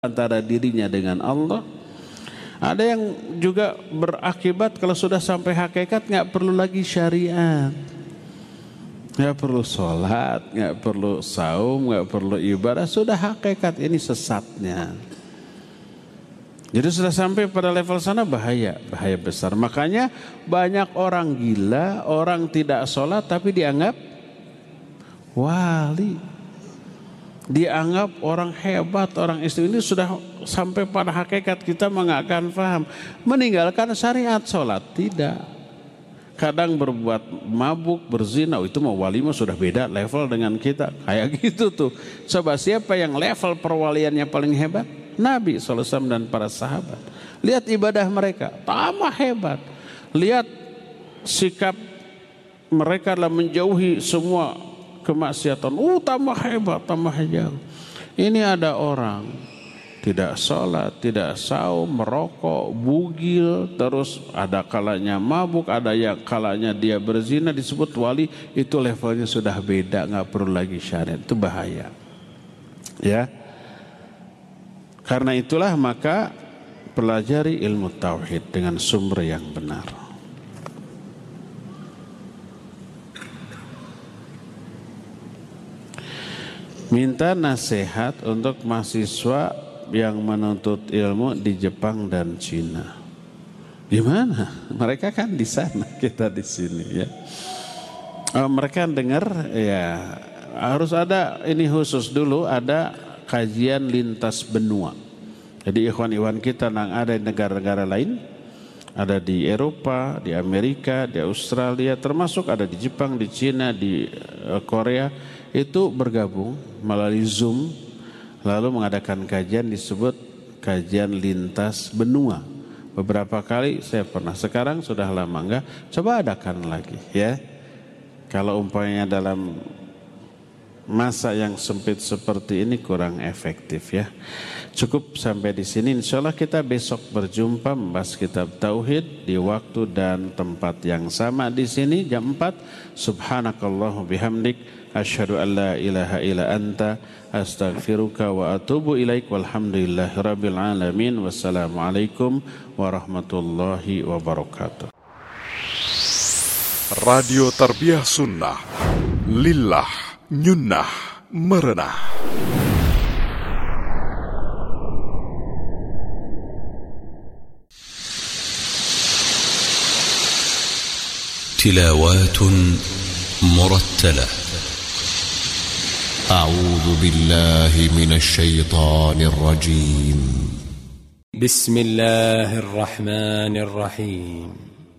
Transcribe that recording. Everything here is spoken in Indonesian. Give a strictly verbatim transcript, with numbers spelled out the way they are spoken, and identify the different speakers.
Speaker 1: antara dirinya dengan Allah. Ada yang juga berakibat kalau sudah sampai hakikat nggak perlu lagi syariat, nggak perlu sholat, nggak perlu saum, nggak perlu ibadah, sudah hakikat. Ini sesatnya. Jadi sudah sampai pada level sana, bahaya, bahaya besar. Makanya banyak orang gila, orang tidak sholat tapi dianggap wali, dianggap orang hebat, orang istimewa. Ini sudah sampai pada hakikat kita nggak akan paham. Meninggalkan syariat sholat tidak. Kadang berbuat mabuk, berzina, itu mau wali mah sudah beda level dengan kita. Kayak gitu tuh. Coba siapa yang level perwaliannya paling hebat? Nabi shallallahu alaihi wasallam dan para sahabat. Lihat ibadah mereka, tambah hebat. Lihat sikap mereka dalam menjauhi semua kemaksiatan. Uh, tambah hebat, tambah jauh. Ini ada orang tidak sholat, tidak saum, merokok, bugil, terus ada kalanya mabuk, ada yang kalanya dia berzina, disebut wali. Itu levelnya sudah beda, nggak perlu lagi syariat. Itu bahaya. Ya. Karena itulah maka pelajari ilmu tauhid dengan sumber yang benar. Minta nasihat untuk mahasiswa yang menuntut ilmu di Jepang dan Cina. Gimana? Mereka kan di sana, kita di sini ya. Oh, mereka dengar ya, harus ada ini khusus dulu, ada kajian lintas benua. Jadi ikhwan-ikhwan kita yang ada di negara-negara lain, ada di Eropa, di Amerika, di Australia, termasuk ada di Jepang, di Cina, di Korea, itu bergabung melalui Zoom, lalu mengadakan kajian disebut kajian lintas benua. Beberapa kali saya pernah, sekarang sudah lama enggak, coba adakan lagi ya. Kalau umpamanya dalam masa yang sempit seperti ini kurang efektif ya. Cukup sampai di sini. Insyaallah kita besok berjumpa membahas kitab tauhid di waktu dan tempat yang sama di sini jam empat. Subhanakallahumma bihamdik asyhadu an la ilaha illa anta astaghfiruka wa atubu ilaik. Walhamdulillahirabbil alamin. Wassalamualaikum warahmatullahi wabarakatuh.
Speaker 2: Radio Tarbiyah Sunnah Lillah Nyunnah Merenah.
Speaker 3: تلاوات مرتلة. أعوذ بالله من الشيطان الرجيم.
Speaker 4: بسم الله الرحمن الرحيم.